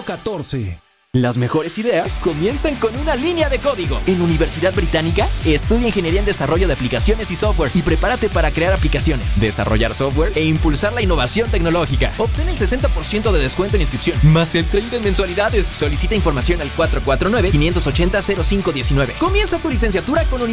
014. Las mejores ideas comienzan con una línea de código. En Universidad Británica, estudia Ingeniería en Desarrollo de Aplicaciones y Software y prepárate para crear aplicaciones, desarrollar software e impulsar la innovación tecnológica. Obtén el 60% de descuento en inscripción, más el 30% en mensualidades. Solicita información al 449-580-0519. Comienza tu licenciatura con